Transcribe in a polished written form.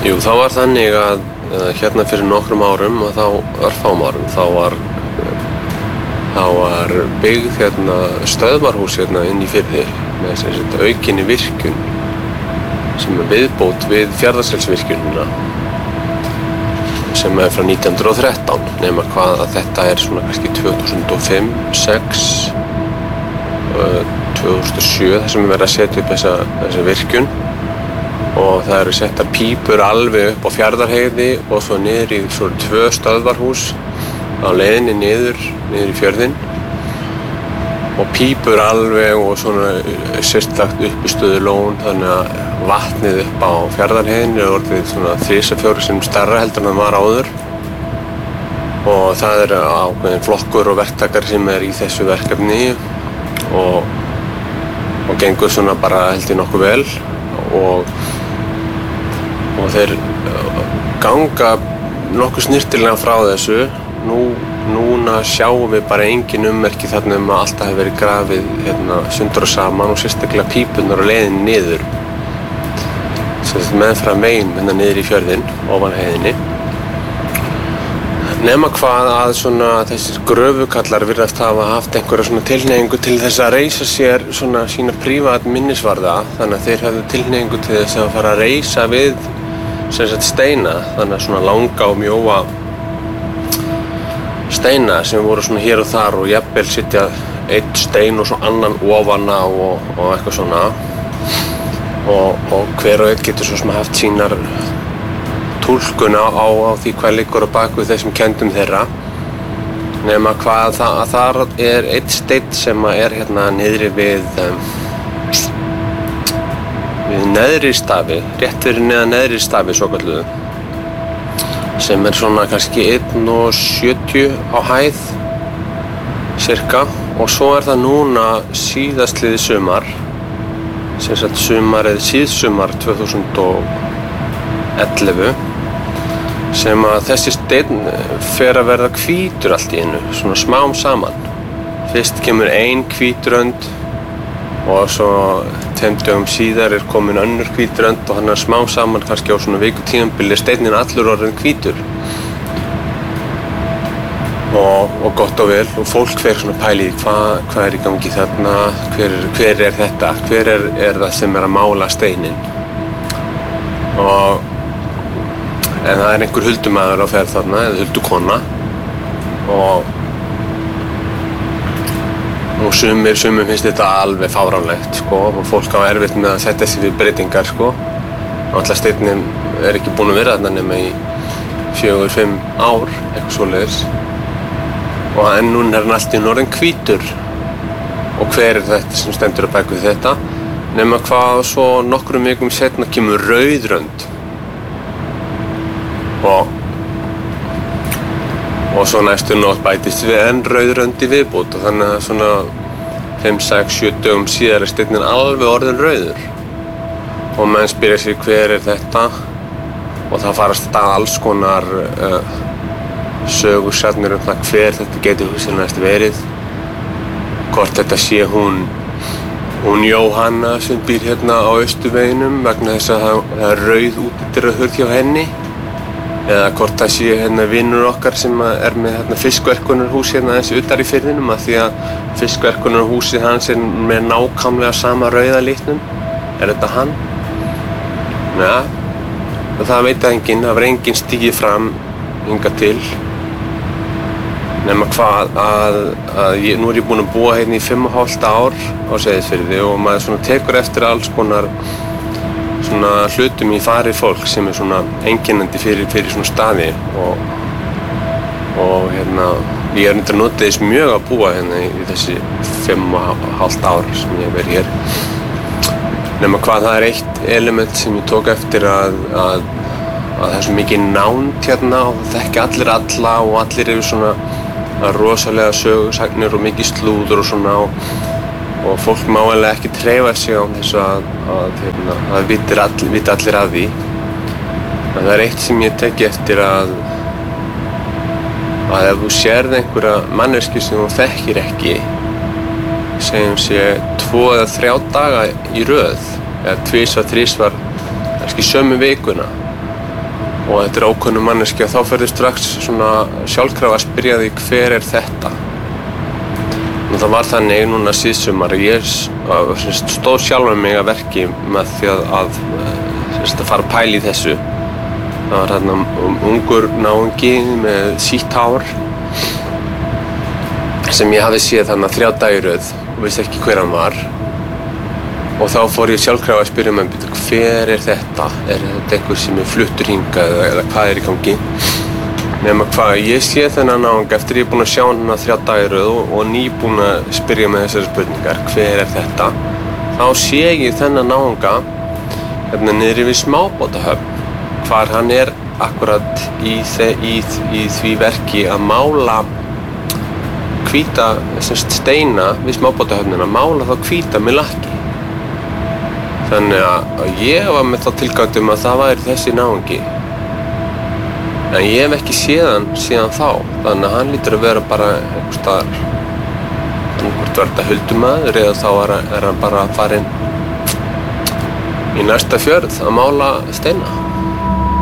Jú, það var þannig að hérna fyrir nokkrum árum og þá örfáum árum þá var byggð hérna stöðvarhús hérna inn í Firði með aukinni virkjun sem viðbót við Fjarðarselsvirkjunina sem frá 1913 nema hvað að þetta svona kannski 2005, 2006, 2007 þar sem verið að setja upp þessa virkjun og það eru settar pípur alveg upp á Fjarðarheiði og svo niður í svo 2 stöðvarhús á leiðinni niður í fjörðinn og pípur alveg og svona sérstakt uppistöðulón þannig að vatnið upp á Fjarðarheiðinni er orðið svona 3-4 sinnum stærra heldur en það var áður og það eru ákveðin flokkur og verktakar sem í þessu verkefni og gengur svona bara held ég nokkuð vel og þeir ganga nokkuð snyrtilega frá þessu. Núna sjáum við bara engin ummerki þarna að alltaf hefur verið grafið hérna sundur og saman og sérstaklega pípurnar á leiðinni niður. Meðfram megin hérna niður í fjörðinn, ofan heiðinni. Nema hvað að svona þessir gröfukallar virðast hafa haft einhverja svona tilhneigingu til þess að reisa sér svona sína prívat minnisvarða þannig að þeir hafðu tilhneigingu til þess að fara að reisa við sem sagt steina þannig að svona langa og mjóa steina sem voru svona hér og þar og jafnvel setja einn stein og svo annan ofan á og eitthvað svona og hver og einn getur svo sem haft sínar túlkun á því hvað liggur á bak við þessum kendum þeirra nema hvað þar einn steinn sem hérna niðri við neðri stafi, rétt fyrir neðan neðri stafi svokölluðu sem svona kannski 1,70 á hæð cirka og svo það núna síðastliðið sumar sem sagt síðsumar 2011 sem að þessi steinn fer að verða hvítur allt í einu, svona smám saman. Fyrst kemur ein hvít rönd og svo 2 dögum síðar komin önnur hvít rönd og hann smám saman kannski á svona viku tímabili steinninn allur orðinn hvítur. Og gott og vel og fólk fer svona pæli í hvað í gangi þarna, hver þetta, hver það sem að mála steininn. En það einhver huldumaður á ferð þarna, eða huldukona og sumir finnst þetta alveg fáránlegt sko, og fólk á erfitt með að setja sig við breytingar sko. Náttúrulega steinninn ekki búinn að vera þarna nema í 4-5 ár, eitthvað svoleiðis. En núna hann allt í orðinn hvítur. Og hver þetta sem stendur á bak við þetta? Nema hvað svo nokkrum vikum seinna kemur rauð rönd. Og svo næstu nótt bætist við enn rauð rönd í viðbót og þannig að svona 5-6-7 dögum síðar steinninn alveg orðinn rauður. Og menn spyrja sig hver þetta og það farast stað alls konar sögursagnir það hver þetta getur hugsanlegast verið. Hvort þetta sé hún Jóhanna sem býr hérna á Austurveginum vegna þess að það rauð útidyrahurð hjá henni. Eða hvort það sé hérna vinur okkar sem með hérna fiskverkunarhús hérna aðeins utar í firðinum af því að fiskverkunarhúsið hans með nákvæmlega sama rauða litnum. Þetta hann? Ja, það veit enginn, það var enginn stigið fram hingað til. Nema hvað nú ég búinn að búa hérna í 5,5 ár á Seyðisfirði og maður svona tekur eftir alls konar svona hlutum í fari fólk sem svona einkennandi fyrir svona staði og hérna ég reyndar að nota þess mjög að búa hérna í þessi 5,5 ár sem ég hef verið hér. Nema hvað það eitt element sem ég tók eftir að það svo mikið nánd hérna og það þekki allir alla og allir eru svona rosalega sögusagnir og mikið slúður og svona og fólk má eiginlega ekki hreyfa sig á þess að vita allir af því. En það eitt sem ég teki eftir að ef þú sérð einhverja manneskju sem þú þekkir ekki, segjum sé 2 eða 3 daga í röð, eða 2-3 kannski sömu vikuna, og þetta ókunnu manneskja, þá ferðu strax svona sjálfkrafa að spyrja því hver þetta? Og það var þannig núna síðsumar að ég stóð sjálfur mig að verki með því að fara að pæla í þessu. Það var þarna ungur náungi með sítt hár sem ég hafði séð þarna 3 daga í röð og vissi ekki hver hann var. Og þá fór ég sjálfkrafa að spyrja mig, hver þetta? Er þetta einhver sem fluttur hingað eða hvað í gangi? Nema hvað, ég sé þennan náung eftir ég búinn að sjá hann 3 daga í röð og nýbúinn að spyrja með þessari spurningar, hver þetta? Þá sé ég þennan náunga hérna niðri við Smábátahöfn, hvar hann akkurat í því verki að mála hvíta steina við Smábátahöfnina, mála þá hvíta með lakki. Þannig að ég var með þá tilgátum að það væri þessi náungi. En ég hef ekki séð hann síðan þá, þannig að hann lítur að vera bara einhvers staðar. Hann hvort var þetta huldumaður eða þá hann bara farinn í næsta fjörð að mála steina.